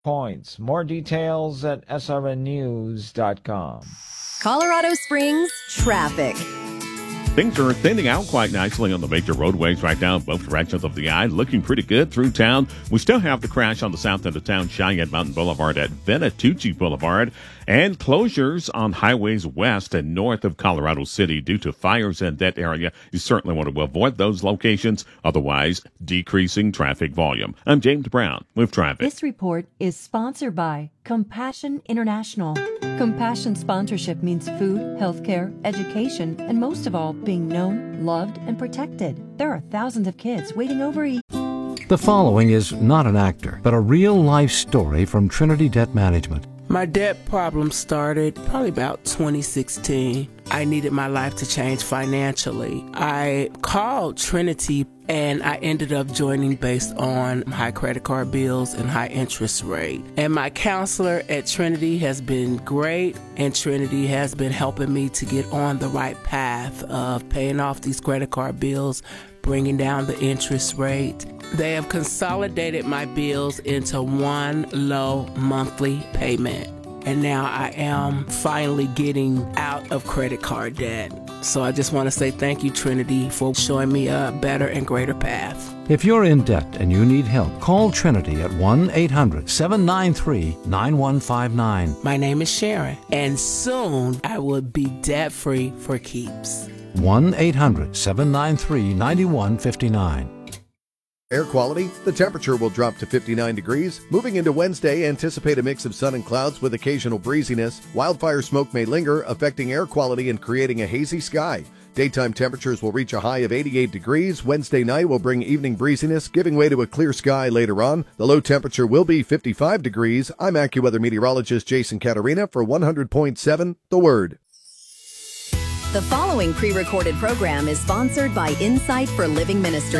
points. More details at srnnews.com. Colorado Springs traffic. Things are thinning out quite nicely on the major roadways right now in both directions of the I. Looking pretty good through town. We still have the crash on the south end of town, Cheyenne Mountain Boulevard at Venatucci Boulevard, and closures on highways west and north of Colorado City due to fires in that area. You certainly want to avoid those locations, otherwise decreasing traffic volume. I'm James Brown with traffic. This report is sponsored by Compassion International. Compassion sponsorship means food, healthcare, education, and most of all, being known, loved, and protected. There are thousands of kids waiting over The following is not an actor, but a real-life story from Trinity Debt Management. My debt problem started probably about 2016. I needed my life to change financially. I called Trinity and I ended up joining based on high credit card bills and high interest rate. And my counselor at Trinity has been great, and Trinity has been helping me to get on the right path of paying off these credit card bills, bringing down the interest rate. They have consolidated my bills into one low monthly payment. And now I am finally getting out of credit card debt. So I just want to say thank you, Trinity, for showing me a better and greater path. If you're in debt and you need help, call Trinity at 1-800-793-9159. My name is Sharon, and soon I will be debt-free for keeps. 1-800-793-9159. Air quality, the temperature will drop to 59 degrees. Moving into Wednesday, anticipate a mix of sun and clouds with occasional breeziness. Wildfire smoke may linger, affecting air quality and creating a hazy sky. Daytime temperatures will reach a high of 88 degrees. Wednesday night will bring evening breeziness, giving way to a clear sky later on. The low temperature will be 55 degrees. I'm AccuWeather meteorologist Jason Caterina for 100.7 The Word. The following pre-recorded program is sponsored by Insight for Living Ministry.